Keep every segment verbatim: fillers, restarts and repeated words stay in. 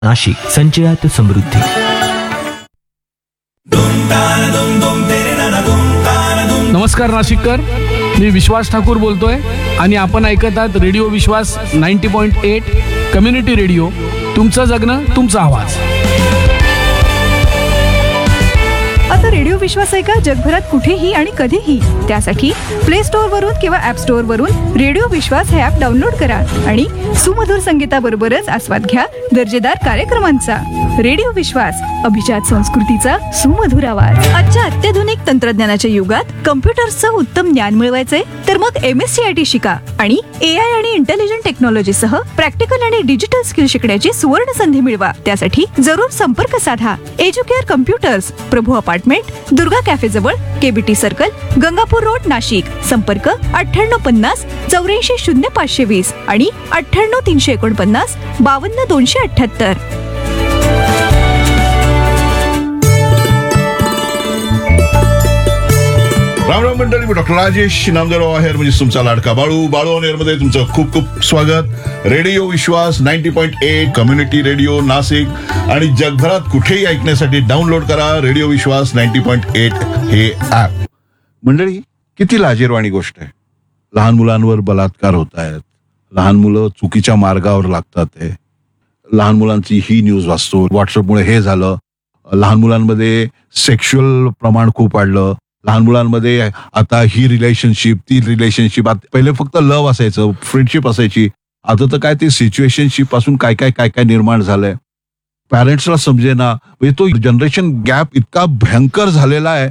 नाशिक संचयात समृद्धी. नमस्कार नाशिककर, मी विश्वास ठाकूर बोलतोय आणि आपण ऐकत आहात रेडिओ विश्वास ninety point eight community radio. तुमचं जगणं तुमचा आवाज. आता रेडिओ विश्वास ऐका जगभरात कुठेही आणि कधीही. त्यासाठी प्ले स्टोअर वरून किंवा ऍप स्टोअर वरून रेडिओ विश्वास हे ऍप डाउनलोड करा आणि सुमधुर संगीताबरोबरच आस्वाद घ्या दर्जेदार कार्यक्रमांचा. रेडिओ विश्वास, अभिजात संस्कृतीचा सुमधुर आवाज. आजच्या अत्याधुनिक तंत्रज्ञानाच्या युगात कम्प्युटर्सचं उत्तम ज्ञान मिळवायचंय तर मग M S C I T शिका आणि ए आय आणि इंटेलिजंट टेक्नॉलॉजी सह प्रॅक्टिकल आणि डिजिटल स्किल शिकण्याची सुवर्ण संधी मिळवा. त्यासाठी जरूर संपर्क साधा. एज्युकेअर कम्प्युटर्स, प्रभू अपार्टमेंट, दुर्गा कॅफे जवळ, KBT circle, Gangapur road, Nashik. संपर्क अठ्ठ्याण्णव पन्नास चौऱ्याऐंशी शून्य पाचशे वीस आणि अठ्ठ्याण्णव तीनशे एकोणपन्नास बावन्न दोनशे अठ्ठ्याहत्तर. राम राम मंडळी, मी डॉक्टर राजेश नामदेवराव आहेर, म्हणजे तुमचा लाडका बाळू. बाळू ऑन एअर मध्ये तुमचं खूप खूप स्वागत. रेडिओ विश्वास ninety point eight community radio Nashik आणि जगभरात कुठेही ऐकण्यासाठी डाउनलोड करा रेडिओ विश्वास नाईन्टी पॉईंट एट हे ऍप. मंडळी, किती लाजिरवाणी गोष्ट आहे. लहान मुलांवर बलात्कार होत आहेत, लहान मुलं चुकीच्या मार्गावर लागतात आहे, लहान मुलांची ही न्यूज वाचतो. व्हॉट्सअपमुळे हे झालं, लहान मुलांमध्ये सेक्शुअल प्रमाण खूप वाढलं, लहान मुलांमध्ये आता ही रिलेशनशिप ती रिलेशनशिप. पहिले फक्त लव्ह असायचं, फ्रेंडशिप असायची, आता तर काय ते सिच्युएशनशिप पासून काय काय काय काय निर्माण झालंय. पॅरेंट्सला समजेना, म्हणजे तो जनरेशन गॅप इतका भयंकर झालेला आहे.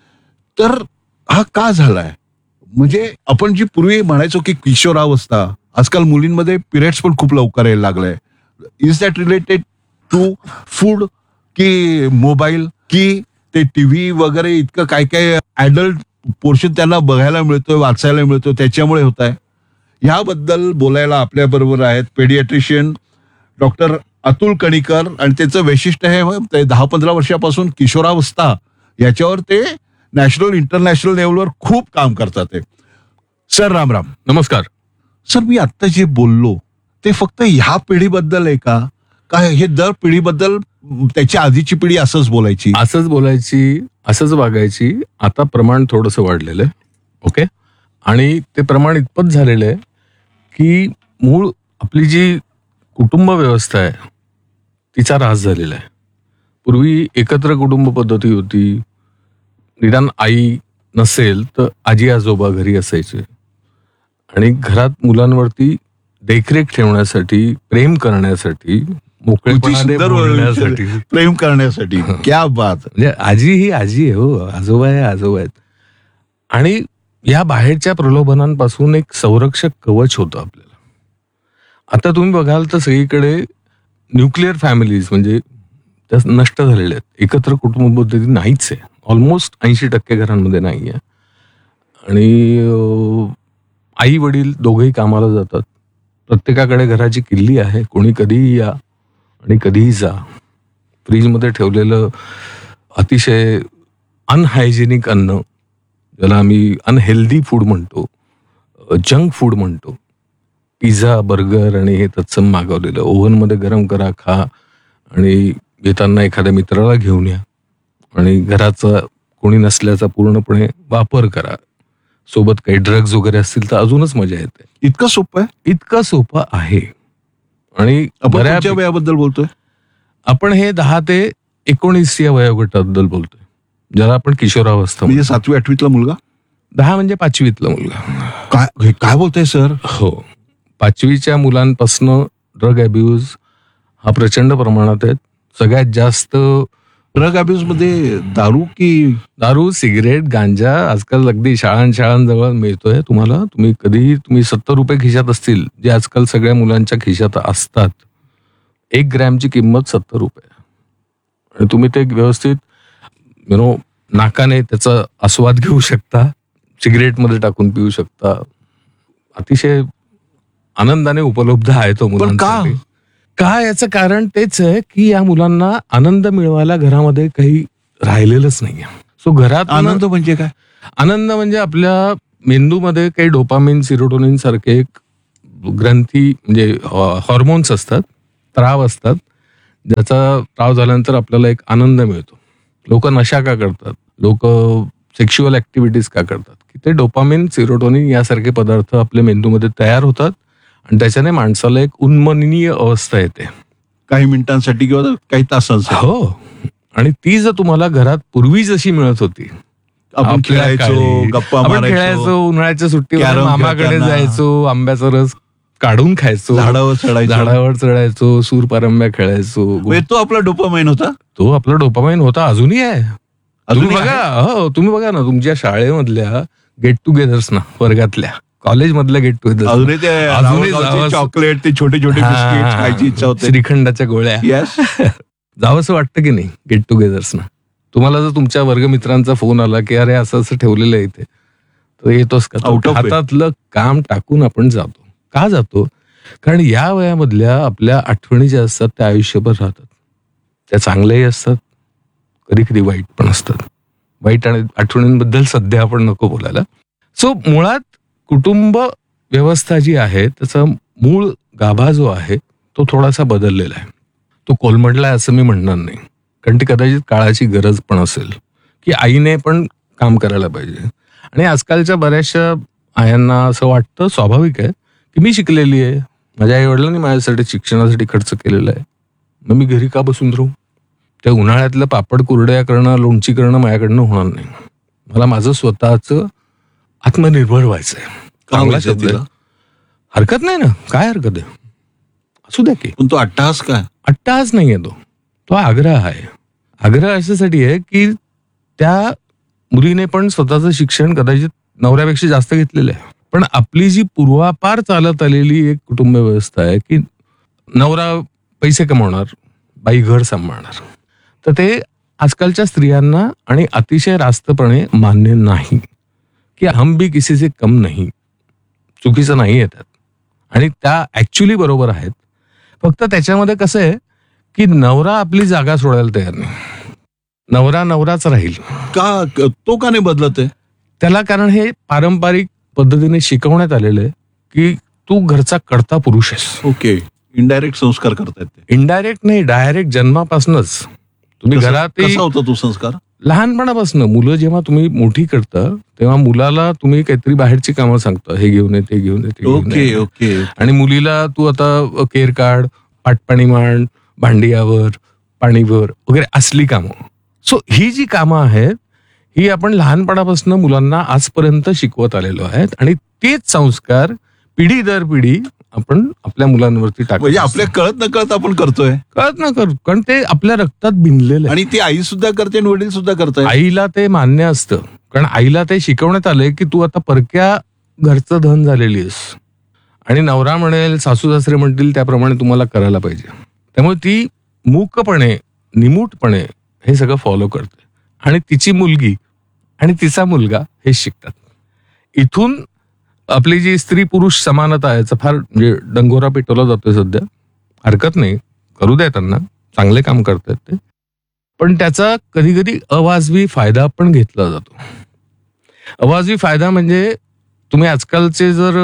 तर हा का झालाय? म्हणजे आपण जी पूर्वी म्हणायचो की किशोरावस्था, आजकाल मुलींमध्ये पिरियड्स पण खूप लवकर यायला लागलाय. Is that related to food की मोबाईल की ते टीव्ही वगैरे इतकं काय काय ऍडल्ट पोर्शन त्यांना बघायला मिळतोय, वाचायला मिळतोय, त्याच्यामुळे होत आहे? याबद्दल बोलायला आपल्या बरोबर आहेत पेडियाट्रिशियन डॉक्टर अतुल कणीकर. आणि त्याचं वैशिष्ट्य आहे दहा पंधरा वर्षापासून किशोरावस्था याच्यावर ते नॅशनल इंटरनॅशनल लेवलवर खूप काम करतात. ते सर राम राम. नमस्कार सर. मी आत्ता जे बोललो ते फक्त ह्या पिढीबद्दल आहे का, काय हे दर पिढीबद्दल त्याच्या आधीची पिढी असंच बोलायची असंच बोलायची असंच वागायची? आता प्रमाण थोडंसं वाढलेलं आहे. ओके. आणि ते प्रमाण इतपत झालेलं आहे की मूळ आपली जी कुटुंब व्यवस्था आहे तिचा ऱ्हास झालेला आहे. पूर्वी एकत्र कुटुंब पद्धती होती. निदान आई नसेल तर आजी आजोबा घरी असायचे आणि घरात मुलांवरती देखरेख ठेवण्यासाठी, प्रेम करण्यासाठी, मोकळेपणाने बोलण्यासाठी, प्रेम करण्यासाठी. क्या बात. म्हणजे आजी ही आजी आहे हो, आजोबा आहे आजोबा आहेत. आणि या बाहेरच्या प्रलोभनांपासून एक संरक्षक कवच होतं आपल्याला. आता तुम्ही बघाल तर सगळीकडे न्यूक्लिअर फॅमिलीज म्हणजे त्या नष्ट झालेल्या आहेत. एकत्र कुटुंब पद्धती नाहीच आहे. ऑलमोस्ट ऐंशी टक्के घरांमध्ये नाही आहे. आणि आई वडील दोघेही कामाला जातात. प्रत्येकाकडे घराची किल्ली आहे. कोणी कधीही या आणि कधीही जा. फ्रीजमध्ये ठेवलेलं अतिशय अनहायजेनिक अन्न, ज्याला आम्ही अनहेल्दी फूड म्हणतो, जंक फूड म्हणतो, पिझ्झा बर्गर आणि हे तत्सम मागवलेलं, ओव्हनमध्ये गरम करा, खा आणि येताना एखाद्या मित्राला घेऊन या आणि घराचा कोणी नसल्याचा पूर्णपणे वापर करा. सोबत काही ड्रग्ज वगैरे असतील तर अजूनच मजा येते. इतकं सोपं आहे? इतकं सोपं आहे. आणि बऱ्याच वयाबद्दल बोलतोय आपण. हे दहा ते एकोणीस या वयोगटाबद्दल बोलतोय, ज्याला आपण किशोरावस्था. म्हणजे सातवी आठवीतला मुलगा? दहा म्हणजे पाचवीतला मुलगा. काय काय बोलताय सर? हो, पाचवीच्या मुलांपासनं ड्रग अब्यूज हा प्रचंड प्रमाणात आहे. सगळ्यात जास्त ड्रग अब्यूज मध्ये दारू की दारू, सिगरेट, गांजा आजकाल अगदी शाळां शाळांजवळ मिळतोय तुम्हाला. तुम्ही कधीही तुम्ही सत्तर रुपये खिशात असतील, जे आजकाल सगळ्या मुलांच्या खिशात असतात. एक ग्रॅमची किंमत सत्तर रुपये आणि तुम्ही ते व्यवस्थित यु नो नाकाने त्याचा आस्वाद घेऊ शकता, सिगरेटमध्ये टाकून पिऊ शकता. अतिशय आनंदाने उपलब्ध आहे तो मुलांसाठी. का? याचं कारण तेच आहे की या मुलांना आनंद मिळवायला घरामध्ये काही राहिलेलंच नाहीये. सो घरात आनंद म्हणजे काय? आनंद म्हणजे आपल्या मेंदूमध्ये काही डोपामिन, सिरोटोनिन सारखे ग्रंथी म्हणजे हॉर्मोन्स असतात, त्राव असतात, ज्याचा त्राव झाल्यानंतर आपल्याला एक आनंद मिळतो. लोक नशा का करतात, लोक सेक्शुअल ऍक्टिव्हिटीज का करतात, की ते डोपामिन, सेरोटोनिन यासारखे पदार्थ आपल्या मेंदूमध्ये तयार होतात आणि त्याच्याने माणसाला एक उन्मनीय अवस्था येते काही मिनिटांसाठी किंवा काही तासांसाठी. हो. आणि ती जर तुम्हाला घरात पूर्वी जशी मिळत होती, आपण आपल्या खेळायचो, काळी, गप्पा आपण मारायचो, खेळायचो, उन्हाळ्याच्या सुट्टीवर कॅरम मामाकडे खेळताना. जायचो, आंब्याचा रस काढून खायचो, झाडावर चढायचो. झाडावर चढायचो, सूरपारंब्या खेळायचो. म्हणजे तो आपला डोपामाइन होता. तो आपला डोपामाइन होता, अजूनही आहे. तुम्ही अजूनही बघा, हो तुम्ही बघा ना, तुमच्या शाळेमधल्या गेट टुगेदर्स ना, वर्गातल्या, कॉलेजमधल्या गेट टुगेदर, अजूनही ते अजूनही रावळगावचे जावंसं- चॉकलेट, ते छोटे छोटे बिस्किट खायची इच्छा होते. श्रीखंडाच्या गोळ्या, येस. जावंसं वाटतं की नाही गेट टुगेदर्स ना. तुम्हाला जर तुमच्या वर्गमित्रांचा फोन आला की अरे असं असं ठेवलेलं आहे इथे, तर येतोस का? Out of it. हातातलं काम टाकून आपण जातो. का जातो? कारण या वयामधल्या आपल्या आठवणी ज्या असतात त्या आयुष्यभर राहतात. त्या चांगल्याही असतात, कधी कधी वाईट पण असतात. वाईट आणि आठवणींबद्दल सध्या आपण नको बोलायला. सो मुळात कुटुंब व्यवस्था जी आहे त्याचा मूळ गाभा जो आहे तो थोडासा बदललेला आहे. तो कोलमडला आहे असं मी म्हणणार नाही, कारण ती कदाचित काळाची गरज पण असेल की आईने पण काम करायला पाहिजे. आणि आजकालच्या बऱ्याचशा आयांना असं वाटतं, स्वाभाविक आहे, की मी शिकलेली आहे, माझ्या आई वडिलांनी माझ्यासाठी शिक्षणासाठी खर्च केलेला आहे, मग मी घरी का बसून राहू? त्या उन्हाळ्यातलं पापड कुरड्या करणं, लोणची करणं माझ्याकडनं होणार नाही. मला माझं स्वतःचं आत्मनिर्भर व्हायचंय. चांगला शब्द आहे. हरकत नाही ना, काय हरकत आहे, असू द्या की. पण तो अट्टहास काय? अट्टहास नाहीये तो, तो आग्रह आहे. आग्रह अशासाठी आहे की त्या मुलीने पण स्वतःचं शिक्षण कदाचित नवऱ्यापेक्षा जास्त घेतलेलं आहे, पण आपली जी पूर्वापार चालत आलेली एक कुटुंब व्यवस्था आहे की नवरा पैसे कमवणार, बाई घर सांभाळणार, तर ते आजकालच्या स्त्रियांना आणि अतिशय रास्तपणे मान्य नाही की हम भी किसी से कम नाही. चुकीचं नाही आहे त्यात, आणि त्या ऍक्च्युली बरोबर आहेत. फक्त त्याच्यामध्ये कसं आहे की नवरा आपली जागा सोडायला तयार नाही. नवरा नवराच राहील. का तो का नाही बदलत आहे? त्याला कारण हे पारंपरिक पद्धतीने शिकवण्यात आलेलं आहे की तू घरचा कर्ता पुरुष आहेस. ओके, इनडायरेक्ट संस्कार करतायत ते. इनडायरेक्ट नाही, डायरेक्ट जन्मापासूनच. तुम्ही कसा- घरात कसा होता तो संस्कार? लहानपणापासून मुलं जेव्हा तुम्ही मोठी करता तेव्हा मुलाला तुम्ही काहीतरी बाहेरची कामं सांगता, हे घेऊन ये, ते घेऊन ये, ते घेऊन ओके ये. ओके. आणि मुलीला तू आता केर काढ, पाटपाणी मांड, भांडियावर, पाणीवर वगैरे असली कामं. सो ही जी कामं आहेत ही आपण लहानपणापासून मुलांना आजपर्यंत शिकवत आलेलो आहेत, आणि तेच संस्कार पिढी दर पिढी आपण आपल्या मुलांवरती टाकतो. म्हणजे आपल्या कळत न कळत आपण करतोय. कळत ना करू, कारण ते आपल्या रक्तात भिनलेलं आहे. आणि ती आई सुद्धा करते आणि वडील सुद्धा करताय. आईला ते मान्य असतं, कारण आईला ते शिकवण्यात आलंय की तू आता परक्या घरचं धन झालेली आहेस, आणि नवरा म्हणेल, सासू सासरे म्हणतील त्याप्रमाणे तुम्हाला करायला पाहिजे. त्यामुळे ती मूकपणे, निमूटपणे हे सगळं फॉलो करते, आणि तिची मुलगी आणि तिचा मुलगा हे शिकतात. इथून आपली जी स्त्री पुरुष समानता आहे याचा फार म्हणजे डंगोरा पेटवला जातोय सध्या. हरकत नाही, करू द्या त्यांना, चांगले काम करतात ते, पण त्याचा कधी कधी अवाजवी फायदा पण घेतला जातो. अवाजवी फायदा म्हणजे तुम्ही आजकालचे जर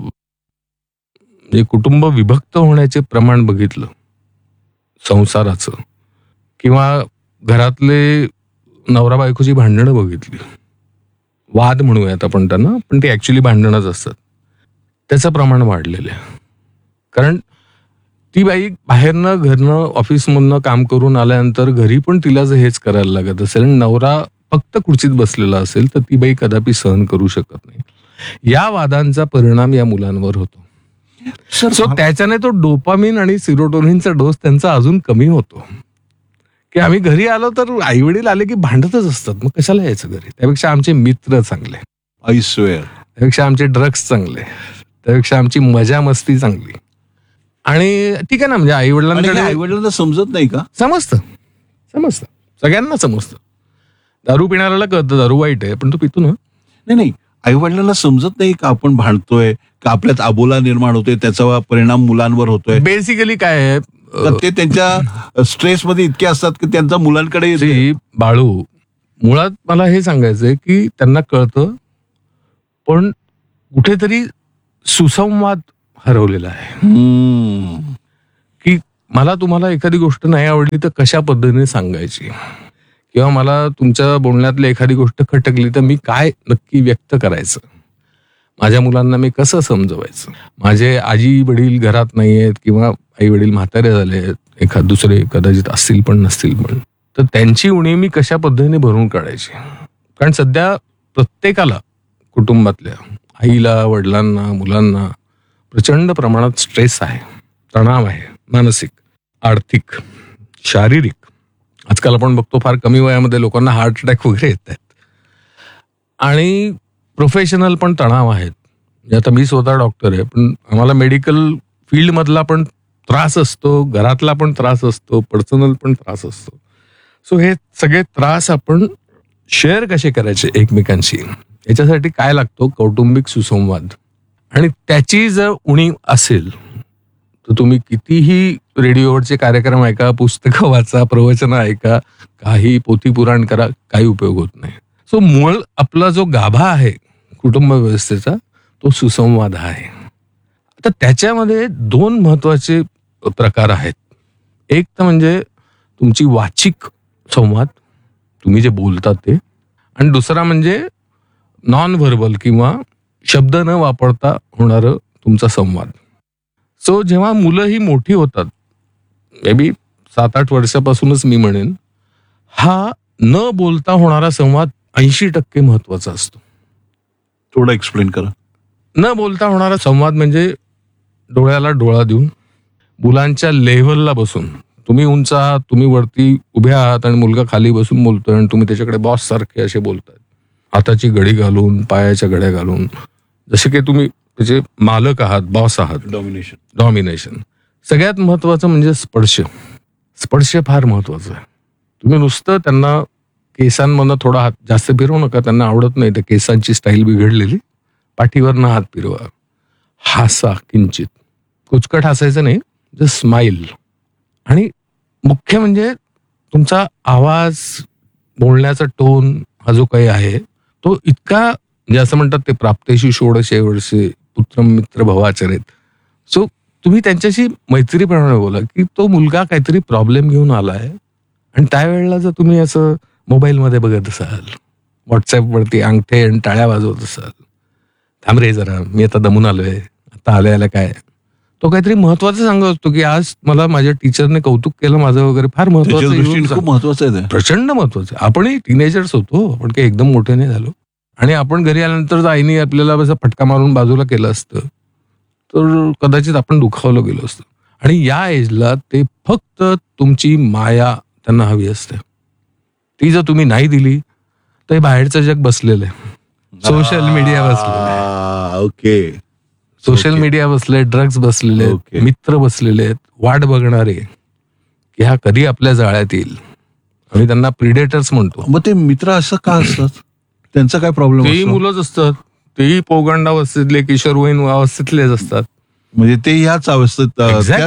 म्हणजे कुटुंब विभक्त होण्याचे प्रमाण बघितलं, संसाराचं, किंवा घरातले नवरा बायकोची भांडणं बघितली, वाद म्हणूयात आपण त्यांना, पण ते ऍक्च्युली भांडणच असतात, त्याचं प्रमाण वाढलेलं आहे. कारण ती बाई बाहेरनं, घरनं, ऑफिसमधनं काम करून आल्यानंतर घरी पण तिला जर हेच करायला लागत असेल, नवरा फक्त खुर्चीत बसलेला असेल, तर ती बाई कदापि सहन करू शकत नाही. या वादांचा परिणाम या मुलांवर होतो. सो त्याच्याने तो डोपामिन आणि सिरोटोनिनचा डोस त्यांचा अजून कमी होतो. की आम्ही घरी आलो तर आई वडील आले की भांडतच असतात, मग कशाला यायचं घरी? त्यापेक्षा आमचे मित्र चांगले, आय स्वेअर, त्यापेक्षा आमचे ड्रग्स चांगले, त्यापेक्षा आमची मजा मस्ती चांगली. आणि ठीक आहे ना, म्हणजे आई वडिलांकडे आई वडिलांना समजत नाही का? समजतं, समजतं, सगळ्यांना समजतं. दारू पिणाऱ्याला कळतं दारू वाईट आहे, पण तो पितो ना. नाही नाही, आई वडिलांना समजत नाही का आपण भांडतोय, का आपल्यात आबोला निर्माण होतोय, त्याचा परिणाम मुलांवर होतोय. बेसिकली काय आहे, तर ते त्यांच्या स्ट्रेस मध्ये इतके असतात की त्यांचा मुलांकडे जी बाळू, मुळात मला हे सांगायचंय की त्यांना कळतं, पण कुठेतरी सुसंवाद हरवलेला आहे. हम्म. की मला तुम्हाला एखादी गोष्ट नाही आवडली तर कशा पद्धतीने सांगायची, किंवा मला तुमच्या बोलण्यातली एखादी गोष्ट खटकली तर मी काय नक्की व्यक्त करायचं, माझ्या मुलांना मी कसं समजवायचं. माझे आजी वडील घरात नाही आहेत किंवा आई वडील म्हातारे झाले आहेत, एखाद दुसरे कदाचित असतील पण नसतील पण, तर त्यांची उणीव मी कशा पद्धतीने भरून काढायची. कारण सध्या प्रत्येकाला, कुटुंबातल्या आईला, वडिलांना, मुलांना प्रचंड प्रमाणात स्ट्रेस आहे, तणाव आहे, मानसिक, आर्थिक, शारीरिक. आजकाल आपण बघतो फार कमी वयामध्ये लोकांना हार्ट अटॅक वगैरे येत आहेत. आणि प्रोफेशनल पण तणाव आहेत. आता मी स्वतः डॉक्टर आहे, पण आम्हाला मेडिकल फील्डमधला पण त्रास असतो, घरातला पण त्रास असतो, पर्सनल पण त्रास असतो. सो हे सगळे त्रास आपण शेअर कसे करायचे एकमेकांशी, याच्यासाठी काय लागतो, कौटुंबिक सुसंवाद. आणि त्याची जर उणीव असेल तर तुम्ही कितीही रेडिओवरचे कार्यक्रम ऐका, पुस्तकं वाचा, प्रवचनं ऐका, काही पोथी पुराण करा, काही उपयोग होत नाही. सो मूळ आपला जो गाभा आहे कुटुंब व्यवस्थेचा तो सुसंवाद आहे. आता त्याच्यामध्ये दोन महत्वाचे प्रकार आहेत. एक तर म्हणजे तुमची वाचिक संवाद, तुम्ही जे बोलता ते, आणि दुसरा म्हणजे नॉन व्हर्बल किंवा शब्द न वापरता होणारं तुमचा संवाद. सो जेव्हा मुलं ही मोठी होतात, मे बी सात आठ वर्षापासूनच मी म्हणेन, हा न बोलता होणारा संवाद ऐंशी टक्के महत्वाचा असतो. थोडं एक्सप्लेन करा. न बोलता होणारा संवाद म्हणजे डोळ्याला डोळा देऊन, मुलांच्या लेव्हलला बसून, तुम्ही उंच आहात, तुम्ही वरती उभे आहात आणि मुलगा खाली बसून बोलतोय आणि तुम्ही त्याच्याकडे बॉस सारखे असे बोलताय, हाताची घडी घालून, पायाच्या घड्या घालून, जसे की तुम्ही त्याचे मालक आहात, बॉस आहात. डॉमिनेशन. डॉमिनेशन. सगळ्यात महत्वाचं म्हणजे स्पर्श. स्पर्श फार महत्वाचं आहे. तुम्ही नुसतं त्यांना केसांमधनं थोडा हात जास्त फिरवू नका, त्यांना आवडत नाही त्या केसांची स्टाईल बिघडलेली. पाठीवरनं हात फिरवा, हासा किंचित, कुचकट हसायचं नाही, जस्ट स्माईल. आणि मुख्य म्हणजे तुमचा आवाज, बोलण्याचा टोन हा जो काही आहे तो इतका, म्हणजे असं म्हणतात ते प्राप्तेशी षोडशे वर्षे पुत्रम मित्र भवाचरेत. सो तुम्ही त्यांच्याशी मैत्रीप्रमाणे बोला, की तो मुलगा काहीतरी प्रॉब्लेम घेऊन आलाय आणि त्यावेळेला जर तुम्ही असं मोबाईलमध्ये बघत असाल, व्हॉट्सअपवरती अंगठे आणि टाळ्या वाजवत असाल, थांब रे जरा, मी आता दमून आलोय, आता आल्या आल्या काय, तो काहीतरी महत्वाचं सांगत असतो की आज मला माझ्या टीचरने कौतुक केलं माझं वगैरे, फार महत्वाचं, खूप महत्वाचं आहे ते. प्रचंड महत्वाचं. आपणही टीनेजर्स होतो, आपण काही एकदम मोठे नाही झालो. आणि आपण घरी आल्यानंतर आईने आपल्याला असं फटका मारून बाजूला केलं असतं तर कदाचित आपण दुखावलं गेलो असतं. आणि या एजला ते फक्त तुमची माया त्यांना हवी असते. ती जर तुम्ही नाही दिली तर बाहेरचं जग बसलेलं आहे, सोशल मीडिया बसलेलं, ओके, सोशल मीडिया बसले, ड्रग्ज बसलेले आहेत, मित्र बसलेले आहेत, वाट बघणारे की हा कधी आपल्या जाळ्यात येईल. आम्ही त्यांना प्रिडेटर्स म्हणतो. मग ते मित्र असं का असतात, त्यांचा काय प्रॉब्लेम? तेही मुलंच असतात, तेही पौगंड अवस्थेतले, किशोरवयीन अवस्थेतलेच असतात. म्हणजे ते याच अवस्थेत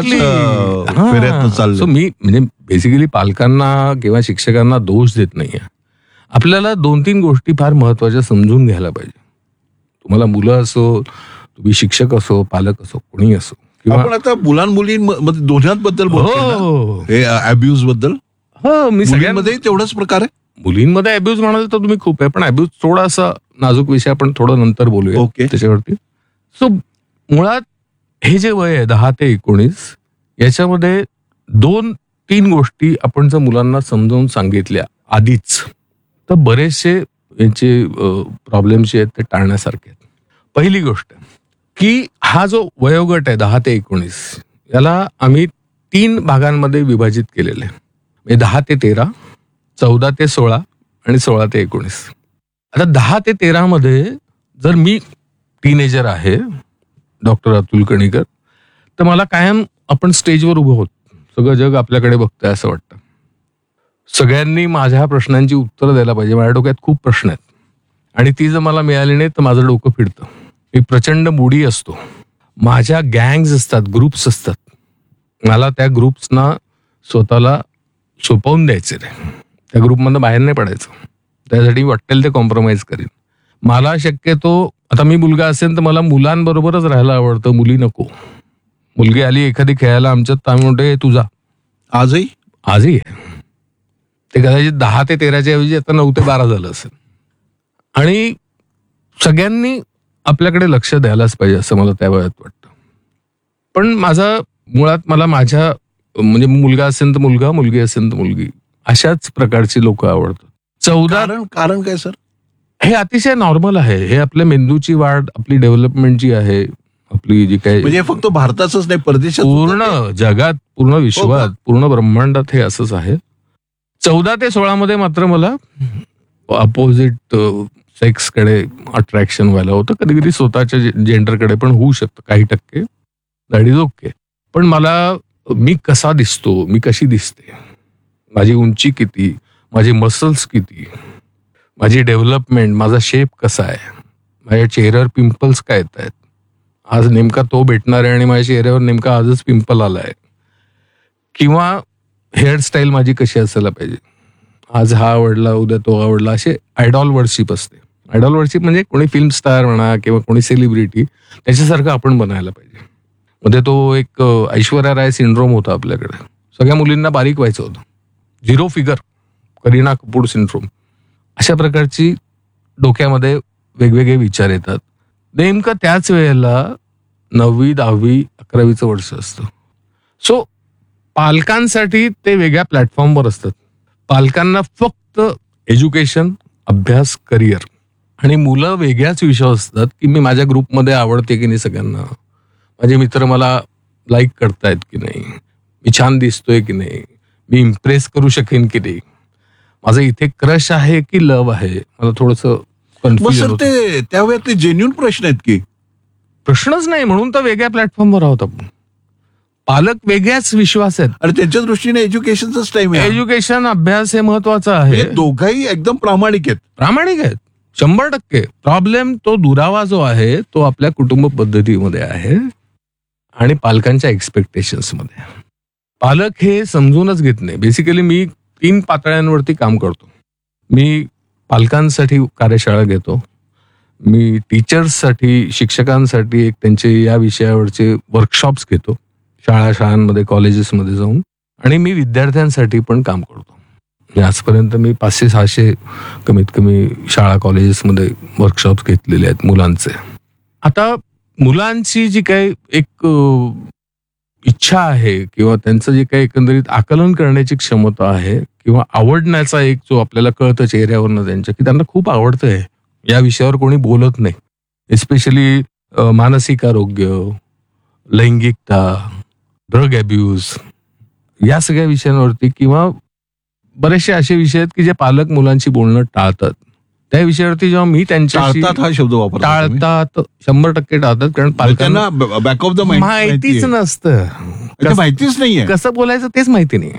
फेऱ्यात चालले. सो मी म्हणजे बेसिकली पालकांना किंवा शिक्षकांना दोष देत नाहीये. आपल्याला दोन तीन गोष्टी फार महत्वाच्या समजून घ्यायला पाहिजे. तुम्हाला मुलं असो, तुम्ही शिक्षक असो, पालक असो, कोणी असो, आपण आता मुलांमुलींमध्ये दोन्हीबद्दल बोलतो, अब्यूज बद्दल. हो, मी सगळ्यांमध्ये तेवढाच प्रकार आहे. मुलींमध्ये अब्यूज म्हणाल तर तुम्ही खूप आहे, पण अब्यूज थोडासा नाजूक विषय, आपण थोडं नंतर बोलूया ओके त्याच्यावरती. सो मुळात हे जे वय आहे दहा ते एकोणीस, याच्यामध्ये दोन तीन गोष्टी आपण जर मुलांना समजावून सांगितल्या आधीच तर बरेचसे यांचे प्रॉब्लेम जे आहेत ते टाळण्यासारखे आहेत. पहिली गोष्ट की हा जो वयोगट आहे दहा ते एकोणीस, याला आम्ही तीन भागांमध्ये विभाजित केलेले आहे. म्हणजे दहा ते तेरा, चौदा ते सोळा आणि सोळा ते एकोणीस. आता दहा ते तेरा मध्ये जर मी टीनेजर आहे, डॉक्टर अतुल कणीकर, तर मला कायम आपण स्टेजवर उभं होत, सगळं जग आपल्याकडे बघतंय असं वाटतं. सगळ्यांनी माझ्या प्रश्नांची उत्तरं द्यायला पाहिजे. माझ्या डोक्यात खूप प्रश्न आहेत आणि ती जर मला मिळाली नाही तर माझं डोकं फिरतं. मी प्रचंड मुडी असतो, माझ्या गँग्स असतात, ग्रुप्स असतात, मला त्या ग्रुप्सना स्वतःला सोपवून द्यायचे नाही, त्या ग्रुपमधनं बाहेर नाही पडायचं. त्यासाठी वाटेल ते कॉम्प्रोमाइज करीन. मला शक्यतो, आता मी मुलगा असेल तर मला मुलांबरोबरच राहायला आवडतं, मुली नको. मुलगी आली एखादी खेळायला आमच्यात तर आम्ही म्हणतो, हे तुझा आजही आजही आहे. ते कदाचित दहा ते तेराच्या ऐवजी आता नऊ ते बारा झालं असेल. आणि सगळ्यांनी आपल्याकडे लक्ष द्यायलाच पाहिजे असं मला त्या वेळात वाटतं. पण माझा मुळात मला माझ्या म्हणजे मुलगा असेल तर मुलगा, मुलगी असेल तर मुलगी, अशाच प्रकारची लोक आवडतात. चौदा कारण कारण काय सर? हे अतिशय नॉर्मल आहे. हे आपल्या मेंदूची वाढ, आपली डेव्हलपमेंट जी आहे, आपली जी काही म्हणजे फक्त भारताचंच नाही, परदेशात पूर्ण जगात, पूर्ण विश्वात, पूर्ण ब्रह्मांडात हे असंच आहे. चौदा ते सोळा मध्ये मात्र मला अपोजिट सेक्स कडे अट्रॅक्शन व्हायला होतं. कधी कधी स्वतःच्या जेंडरकडे पण होऊ शकतं काही टक्के, दॅट इज ओके. पण मला मी कसा दिसतो, मी कशी दिसते, माझी उंची किती, माझे मसल्स किती, माझी डेव्हलपमेंट, माझा शेप कसा आहे, माझ्या चेहऱ्यावर पिंपल्स काय येत आहेत, आज नेमका तो भेटणार आहे आणि माझ्या चेहऱ्यावर नेमका आजच पिंपल आलाय, किंवा हेअरस्टाईल माझी कशी असायला पाहिजे, आज हा आवडला उद्या तो आवडला, असे आयडॉल वर्शिप असते. आयडॉल वर्शिप म्हणजे कोणी फिल्म स्टार म्हणा किंवा कोणी सेलिब्रिटी, त्याच्यासारखं आपण बनायला पाहिजे. मध्ये तो एक ऐश्वर्या राय सिंड्रोम होता आपल्याकडे, सगळ्या मुलींना बारीक व्हायचं होतं, zero figure, Kareena Kapoor syndrome. अशा प्रकारची डोक्यामध्ये वेगवेगळे विचार येतात. नेमकं त्याच वेळेला नववी दहावी अकरावीचं वर्ष असतं. सो पालकांसाठी ते वेगळ्या प्लॅटफॉर्मवर असतात. पालकांना फक्त एज्युकेशन, अभ्यास, करिअर, आणि मुलं वेगळ्याच विषय असतात की मी माझ्या ग्रुपमध्ये आवडते की नाही सगळ्यांना, माझे मित्र मला लाईक करतायत की नाही, मी छान दिसतोय की नाही, मी इम्प्रेस करू शकेन की नाही, माझं इथे क्रश आहे की लव आहे, मला थोडंसं कन्फ्युजन होतं. ते त्यावेळेत ते जेन्युन प्रश्न आहेत की प्रश्नच नाही, म्हणून तर वेगळ्या प्लॅटफॉर्मवर आहोत आपण. पालक वेगळ्याच विश्वास आहेत. आणि त्यांच्या दृष्टीने एज्युकेशनचाच टाइम आहे. एज्युकेशन, अभ्यास हे महत्वाचं आहे. हे दोघंही एकदम प्रामाणिक आहेत. प्रामाणिक आहेत शंभर टक्के. प्रॉब्लेम तो दुरावा जो आहे तो आपल्या कुटुंब पद्धतीमध्ये आहे आणि पालकांच्या एक्सपेक्टेशन्स मध्ये. पालक हे समजूनच घेत नाही. बेसिकली मी तीन पातळ्यांवरती काम करतो. मी पालकांसाठी कार्यशाळा घेतो, मी टीचर्ससाठी, शिक्षकांसाठी एक त्यांचे या विषयावरचे वर्कशॉप्स घेतो शाळा शाळांमध्ये, कॉलेजेसमध्ये जाऊन, आणि मी विद्यार्थ्यांसाठी पण काम करतो. आजपर्यंत मी पाचशे सहाशे कमीत कमी शाळा कॉलेजेसमध्ये वर्कशॉप्स घेतलेले आहेत मुलांचे. आता मुलांची जी काही एक इच्छा आहे किंवा त्यांचं जे काही एकंदरीत आकलन करण्याची क्षमता आहे किंवा आवडण्याचा एक जो आपल्याला कळतं चेहऱ्यावरनं त्यांच्या, की त्यांना खूप आवडतंय, या विषयावर कोणी बोलत नाही. एस्पेशली मानसिक आरोग्य, लैंगिकता, ड्रग अब्यूज, या सगळ्या विषयांवरती, किंवा बरेचसे असे विषय आहेत की जे पालक मुलांशी बोलणं टाळतात. त्या विषयावरती जेव्हा मी त्यांच्याशी टाळतात हा शब्द वापरतात, टाळतात, शंभर टक्के टाळतात, कारण पालकांना बॅक ऑफ द माइंड माहितीच नसतं, माहितीच नाहीये कसं बोलायचं तेच माहिती नाही.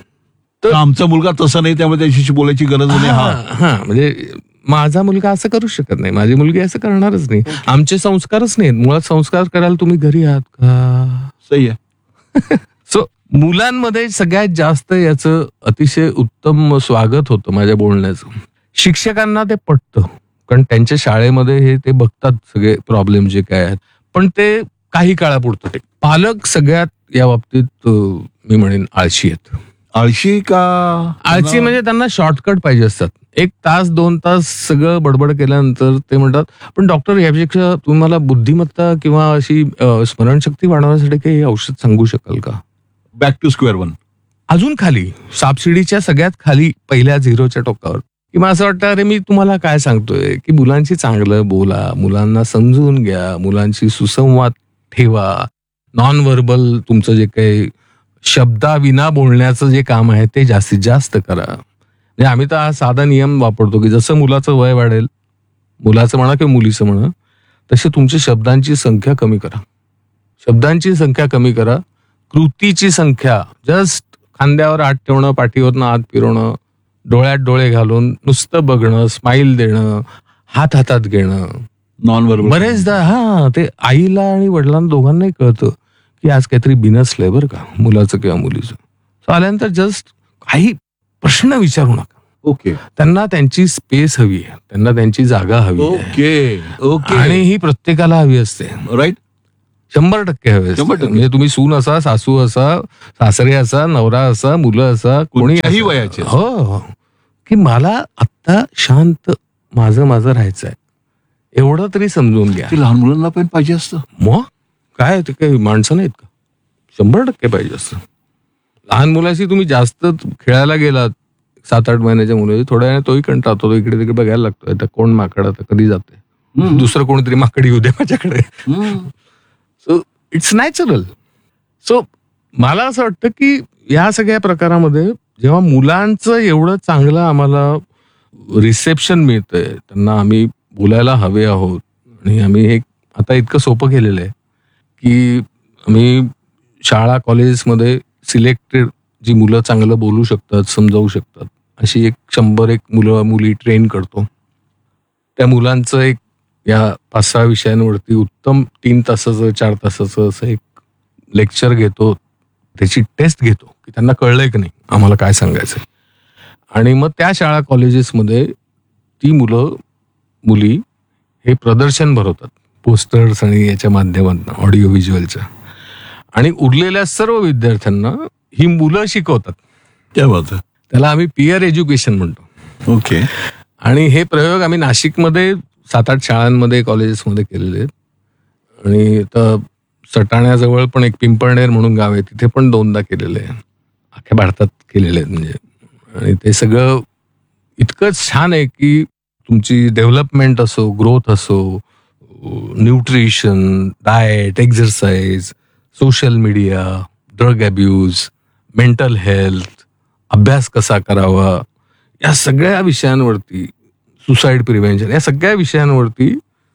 तर आमचा मुलगा तसा नाही, त्यामुळे त्याच्याशी बोलायची गरज नाही. हा हा म्हणजे माझा मुलगा असं करू शकत नाही, माझी मुलगी असं करणारच नाही, आमचे संस्कारच नाहीत. मुळात संस्कार करायला तुम्ही घरी आहात का? सही आहे. सो मुलांमध्ये सगळ्यात जास्त याचं अतिशय उत्तम स्वागत होतं माझ्या बोलण्याचं. शिक्षकांना ते पटतं, कारण त्यांच्या शाळेमध्ये हे ते बघतात सगळे प्रॉब्लेम जे काय आहेत, पण ते काही काळापुरतं. ते पालक सगळ्यात या बाबतीत मी म्हणेन आळशी आहेत. आळशी का? आळशी म्हणजे त्यांना शॉर्टकट पाहिजे असतात. एक तास दोन तास सगळं बडबड केल्यानंतर ते म्हणतात, पण डॉक्टर यापेक्षा तुम्ही मला बुद्धिमत्ता किंवा अशी स्मरणशक्ती वाढवण्यासाठी काही औषध सांगू शकाल का? Back to square one. अजून खाली, साबसिडीच्या सगळ्यात खाली, पहिल्या झिरोच्या टोकावर. किंवा असं वाटतं, अरे मी तुम्हाला काय सांगतोय की मुलांशी चांगलं बोला, मुलांना समजून घ्या, मुलांशी सुसंवाद ठेवा, नॉन व्हर्बल तुमचं जे काही शब्दाविना बोलण्याचं जे काम आहे ते जास्तीत जास्त करा. म्हणजे आम्ही तर हा साधा नियम वापरतो की जसं मुलाचं वय वाढेल, मुलाचं म्हणा किंवा मुलीचं म्हणा, तशी तुमची शब्दांची संख्या कमी करा. शब्दांची संख्या कमी करा. कृतीची संख्या, जस्ट खांद्यावर हात ठेवणं, पाठीवरनं हात फिरवणं, डोळ्यात डोळे घालून नुसतं बघणं, स्माईल देणं, हात हातात घेणं, नॉन व्हर्बल. बरेचदा हा ते आईला आणि वडिलांना दोघांनाही कळतं की आज काहीतरी बिनसलंय बरं का मुलाचं किंवा मुलीचं. सो आल्यानंतर जस्ट काही प्रश्न विचारू नका. ओके. त्यांना त्यांची स्पेस हवी आहे, त्यांना त्यांची जागा हवी आहे. Okay okay. आणि ही प्रत्येकाला हवी असते. राईट. शंभर टक्के हवे शंभर टक्के. म्हणजे तुम्ही सून असा, सासू असा, सासरे असा, नवरा असा, मुलं असा, कोणी कोणत्याही असा. वयाचे. हो, की मला आत्ता शांत माझं माझं राहायचंय एवढं तरी समजून घ्या. ते लहान मुलांना पण पाहिजे असतं. मग काय ते काही माणसं नाहीत का? शंभर टक्के पाहिजे असतं. लहान मुलाशी तुम्ही जास्त खेळायला गेलात, सात आठ महिन्याच्या मुलाशी, थोड्या वेळाने तोही कंटाळतो, तो इकडे तिकडे बघायला लागतोय, तर कोण माकड आता कधी जाते, हम्म. दुसरं कोणीतरी माकड येऊ दे माझ्याकडे. हम्म. So it's natural. सो मला असं वाटतं की या सगळ्या प्रकारामध्ये जेव्हा मुलांचं एवढं चांगलं आम्हाला रिसेप्शन मिळतंय, त्यांना आम्ही बोलायला हवे आहोत, आणि आम्ही हे आता इतकं सोपं केलेलं आहे की आम्ही शाळा कॉलेजेसमध्ये सिलेक्टेड जी मुलं चांगलं बोलू शकतात, समजावू शकतात, अशी एक शंभर एक मुलं मुली ट्रेन करतो. त्या मुलांचं एक या पाच सहा विषयांवरती उत्तम तीन तासाचं चार तासाचं असं एक लेक्चर घेतो, त्याची टेस्ट घेतो की त्यांना कळलंय की नाही आम्हाला काय सांगायचंय. आणि मग त्या शाळा कॉलेजेसमध्ये ती मुलं मुली हे प्रदर्शन भरवतात, पोस्टर्स आणि याच्या माध्यमातून, ऑडिओ व्हिज्युअलच्या, आणि उरलेल्या सर्व विद्यार्थ्यांना ही मुलं शिकवतात. क्या बात आहे. त्याला आम्ही पिअर एज्युकेशन म्हणतो. ओके. आणि हे प्रयोग आम्ही नाशिकमध्ये सात आठ शाळांमध्ये कॉलेजेसमध्ये केलेले आहेत. आणि आता सटाण्याजवळ पण एक पिंपळनेर म्हणून गाव आहे, तिथे पण दोनदा केलेले आहे, अख्ख्या भारतात केलेले आहेत म्हणजे. आणि ते सगळं इतकंच छान आहे की तुमची डेव्हलपमेंट असो, ग्रोथ असो, nutrition, diet, exercise, social media, drug abuse, mental health, अभ्यास कसा करावा, या सगळ्या विषयांवरती, सुसाईड प्रिव्हेंशन, या सगळ्या विषयांवरती,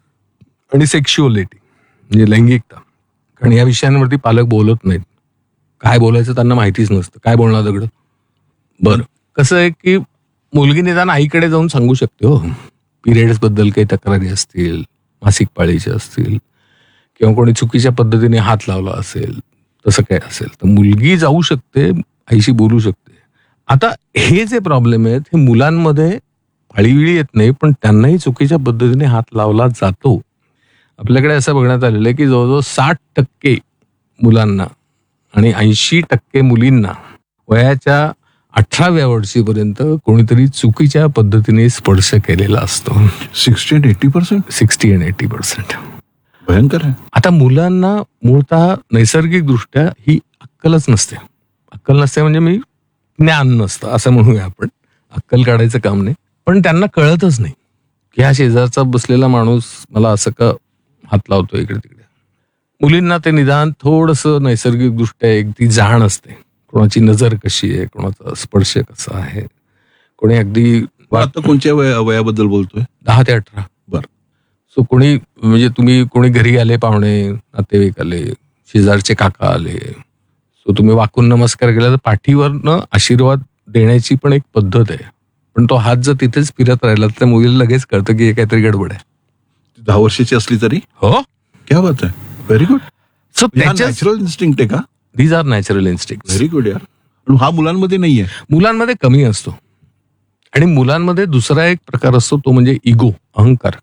आणि सेक्शुअलिटी म्हणजे लैंगिकता, कारण या विषयांवरती पालक बोलत नाहीत. काय बोलायचं त्यांना माहितीच नसतं. काय बोलणार दगड. बरं, कसं आहे की मुलगी निदान आईकडे जाऊन सांगू शकते, हो पिरियड्स बद्दल काही तक्रारी असतील, मासिक पाळीचे असतील, किंवा कोणी चुकीच्या पद्धतीने हात लावला असेल, तसं काय असेल तर मुलगी जाऊ शकते, आईशी बोलू शकते. आता हे जे प्रॉब्लेम आहेत हे मुलांमध्ये पाळीविळी येत नाही, पण त्यांनाही चुकीच्या पद्धतीने हात लावला जातो. आपल्याकडे असं बघण्यात आलेलं आहे की जवळजवळ साठ टक्के मुलांना आणि ऐंशी टक्के मुलींना वयाच्या अठराव्या वर्षीपर्यंत कोणीतरी चुकीच्या पद्धतीने स्पर्श केलेला असतो. Sixty and eighty percent sixty and eighty percent भयंकर आहे. आता मुलांना मूळतः नैसर्गिकदृष्ट्या ही अक्कलच नसते. अक्कल नसते म्हणजे मी ज्ञान नसतं असं म्हणूया आपण, अक्कल काढायचं काम नाही, पण त्यांना कळतच नाही की हा शेजारचा बसलेला माणूस मला असं का हात लावतो इकडे तिकडे. मुलींना ते निदान थोडंसं नैसर्गिकदृष्ट्या एक ती जाण असते, कोणाची नजर कशी आहे, कोणाचा स्पर्श कसा आहे. कोणी अगदी आता कोणत्या वया वयाबद्दल बोलतोय? दहा ते अठरा. बरं. सो कोणी म्हणजे तुम्ही कोणी घरी आले, पाहुणे नातेवाईक आले, शेजारचे काका आले, सो तुम्ही वाकून नमस्कार केला तर पाठीवरनं आशीर्वाद देण्याची पण एक पद्धत आहे. पण तो हात जर तिथेच फिरत राहिला तर मुलीला लगेच कळतं की हे काहीतरी गडबड आहे. दहा वर्षाची असली तरी? हो. क्या बात आहे. Very good. सो त्याच्या नॅचरल इन्स्टिंक्ट आहे का? These R natural instinct. Very good यार. पण हा मुलांमध्ये नाहीये. मुलांमध्ये कमी असतो. आणि मुलांमध्ये दुसरा एक प्रकार असतो तो म्हणजे इगो, अहंकार.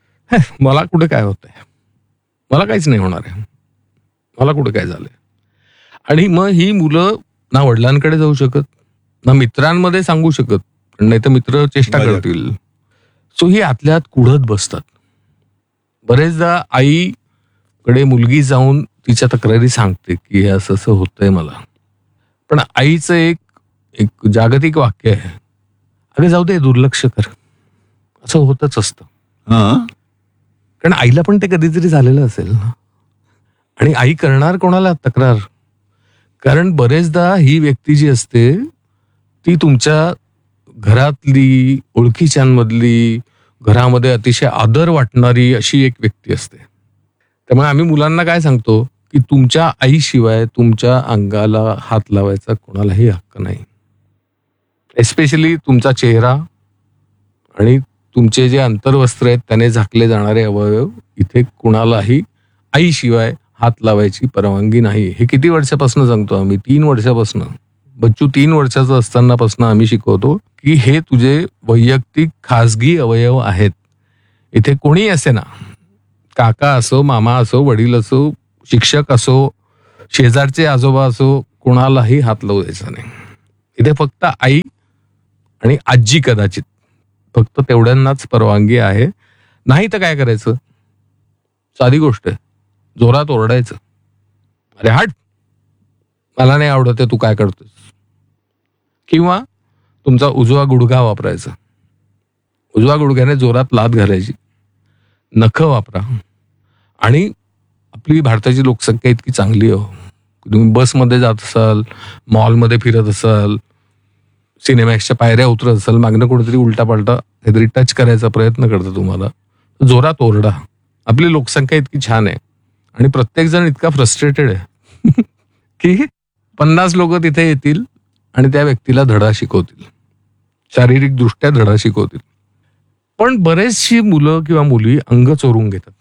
मला कुठे काय होतंय, मला काहीच नाही होणार आहे, मला कुठे काय झालंय. आणि मग ही मुलं ना वडिलांकडे जाऊ शकत, ना मित्रांमध्ये सांगू शकत, नाही तर मित्र चेष्टा करतील. सो ही आतल्या आत कुढत बसतात. बरेचदा आईकडे मुलगी जाऊन तिच्या तक्रारी सांगते की हे असं असं होतंय मला, पण आईचं एक एक जागतिक वाक्य आहे, अरे जाऊ दे, दुर्लक्ष कर. असं होतच असतं. हा. कारण आईला पण ते कधीतरी झालेलं असेल ना. आणि आई करणार कोणाला तक्रार? कारण बरेचदा ही व्यक्ती जी असते ती तुमच्या घरातली, ओळखीच्यांमधली, घरामध्ये अतिशय आदर वाटणारी अशी एक व्यक्ती असते. त्यामुळे आम्ही मुलांना काय सांगतो की तुमच्या आईशिवाय तुमच्या अंगाला हात लावायचा कोणालाही हक्क नाही. एस्पेशली तुमचा चेहरा आणि तुमचे जे अंतर्वस्त्र आहेत त्याने झाकले जाणारे अवयव, इथे कुणालाही आईशिवाय हात लावायची परवानगी नाही. हे किती वर्षापासून सांगतो आम्ही? तीन वर्षापासून. बच्चू तीन वर्षाचा असतानापासून आम्ही शिकवतो की हे तुझे वैयक्तिक खासगी अवयव आहेत. इथे कोणी असे ना, काका असो, मामा असो, वडील असो, शिक्षक असो, शेजारचे आजोबा असो, कोणालाही हात लावू द्यायचा नाही. इथे फक्त आई आणि आजी कदाचित फक्त तेवढ्यांनाच परवानगी आहे. नाही तर काय करायचं? साधी गोष्ट आहे, जोरात ओरडायचं, अरे हट, मला नाही आवडत आहे तू काय करतोस. किंवा तुमचा उजवा गुडघा वापरायचा, उजव्या गुडघ्याने जोरात लाथ घालायची, नखं वापरा. आणि आपली भारताची लोकसंख्या इतकी चांगली आहे, तुम्ही बसमध्ये जात असाल, मॉलमध्ये फिरत असाल, सिनेमॅक्सच्या पायऱ्या उतरत असाल, मागणं कुठेतरी उलटा पालटा काहीतरी टच करायचा प्रयत्न करतो तुम्हाला, जोरात ओरडा. आपली लोकसंख्या इतकी छान आहे आणि प्रत्येक जण इतका फ्रस्ट्रेटेड आहे की पन्नास लोक तिथे येतील आणि त्या व्यक्तीला धडा शिकवतील, शारीरिक दृष्ट्या धडा शिकवतील. पण बरेचशी मुलं किंवा मुली अंग चोरून घेतात.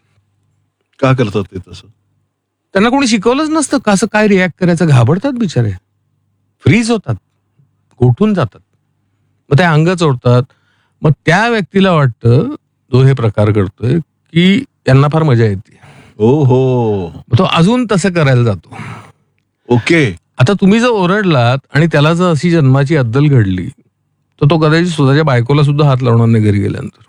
का करतात ते तसं? त्यांना कोणी शिकवलंच नसतं कसं काय रिॲक्ट करायचं. घाबरतात बिचारे, फ्रीज होतात, गोठून जातात, मग ते अंग चोरतात. मग त्या व्यक्तीला वाटतं जो हे प्रकार करतोय की यांना फार मजा येते, हो हो, तो अजून तसं करायला जातो. ओके. आता तुम्ही जर ओरडलात आणि त्याला जर अशी जन्माची अद्दल घडली तर तो कदाचित स्वतःच्या बायकोला सुद्धा हात लावणार नाही घरी गेल्यानंतर.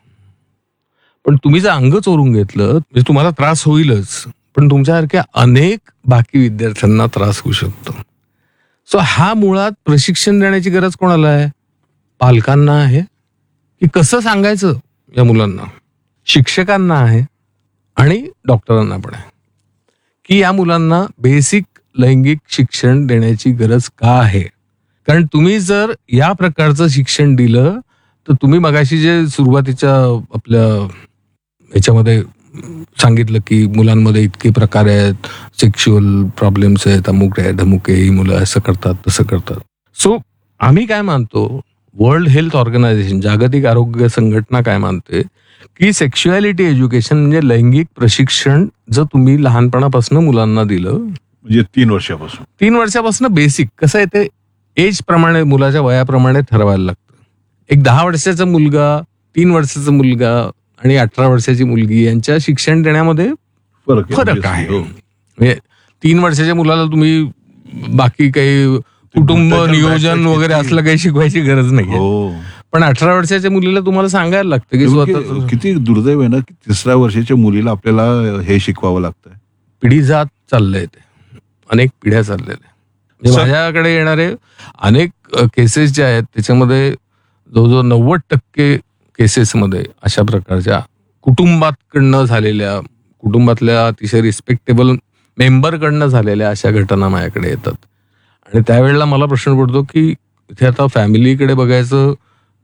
पण तुम्ही जर अंग चोरून घेतलं म्हणजे तुम्हाला त्रास होईलच, पण तुमच्यासारख्या अनेक बाकी विद्यार्थ्यांना त्रास होऊ शकतो. सो हा मुळात प्रशिक्षण देण्याची गरज कोणाला आहे? पालकांना आहे की कसं सांगायचं या मुलांना, शिक्षकांना आहे आणि डॉक्टरांना पण आहे की या मुलांना बेसिक लैंगिक शिक्षण देण्याची गरज का आहे. कारण तुम्ही जर या प्रकारचं शिक्षण दिलं तर तुम्ही मगाशी जे सुरुवातीच्या आपल्या ह्याच्यामध्ये सांगितलं की मुलांमध्ये इतके प्रकार आहेत, सेक्शुअल प्रॉब्लेम्स आहेत, अमुक आहे ढमुक आहे, ही मुलं असं करतात तसं करतात. सो आम्ही काय मानतो, वर्ल्ड हेल्थ ऑर्गनायझेशन, जागतिक आरोग्य संघटना काय मानते की सेक्शुअलिटी एज्युकेशन म्हणजे लैंगिक प्रशिक्षण जर तुम्ही लहानपणापासून मुलांना दिलं, म्हणजे तीन वर्षापासून तीन वर्षापासून बेसिक कसं आहे ते एज प्रमाणे, मुलाच्या वयाप्रमाणे ठरवायला लागतं. एक दहा वर्षाचा मुलगा, तीन वर्षाचा मुलगा आणि अठरा वर्षाची मुलगी यांच्या शिक्षण देण्यामध्ये फरक फरक आहे. हो. म्हणजे तीन वर्षाच्या मुलाला तुम्ही बाकी काही कुटुंब नियोजन वगैरे असलं काही शिकवायची गरज नाही, हो. पण अठरा वर्षाच्या मुलीला तुम्हाला सांगायला लागतं की स्वतः. किती दुर्दैव आहे ना की तिसऱ्या वर्षाच्या मुलीला आपल्याला हे शिकवावं लागतंय. पिढी जात चाललंय ते, अनेक पिढ्या चाललेल्या. म्हणजे माझ्याकडे येणारे अनेक केसेस जे आहेत त्याच्यामध्ये जवळजवळ नव्वद टक्के केसेसमध्ये अशा प्रकारच्या कुटुंबाकडनं झालेल्या, कुटुंबातल्या अतिशय रिस्पेक्टेबल मेंबरकडनं झालेल्या अशा घटना माझ्याकडे येतात. आणि त्यावेळेला मला प्रश्न पडतो की इथे आता फॅमिलीकडे बघायचं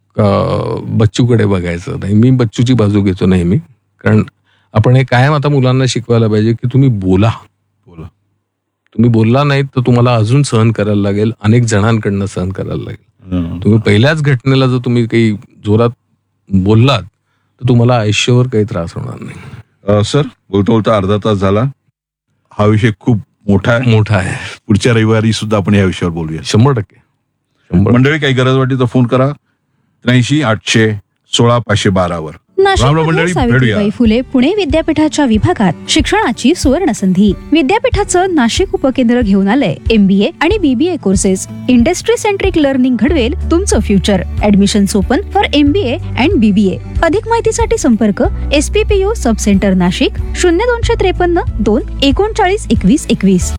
का बच्चूकडे बघायचं. नाही, मी बच्चूची बाजू घेतो नेहमी, कारण आपण हे कायम आता मुलांना शिकवायला पाहिजे की तुम्ही बोला बोला तुम्ही बोलला नाहीत तर तुम्हाला अजून सहन करायला लागेल, अनेक जणांकडनं सहन करायला लागेल. तुम्ही पहिल्याच घटनेला जर तुम्ही काही जोरात बोललात तर तुम्हाला आयुष्यावर काही त्रास होणार नाही. सर, बोलता बोलता अर्धा तास झाला. हा विषय खूप मोठा आहे मोठा आहे पुढच्या रविवारी सुद्धा आपण या विषयावर बोलूया. शंभर टक्के शंभर मंडळी, काही गरज वाटली तर फोन करा त्र्याऐंशी आठशे सोळा पाचशे बारावर. नाशिकमधील मंडळी, सावित्रीबाई भेटूया. फुले पुणे विद्यापीठाच्या विभागात शिक्षणाची सुवर्ण संधी. विद्यापीठाचं नाशिक उपकेंद्र घेऊन आलंय एमबीए आणि BBA courses. Industry centric learning घडवेल तुमचं future. Admission open for MBA and BBA. अधिक माहितीसाठी संपर्क एसपीपीयू सब सेंटर नाशिक शून्य दोनशे त्रेपन्न दोन एकोणचाळीस एकवीस एकवीस.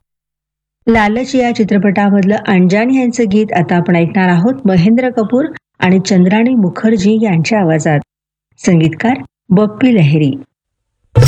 लालच या चित्रपटामधलं अंजान यांचं गीत आता आपण ऐकणार आहोत. महेंद्र कपूर आणि चंद्राणी मुखर्जी यांच्या आवाजात. संगीतकार बप्पी लहिरी.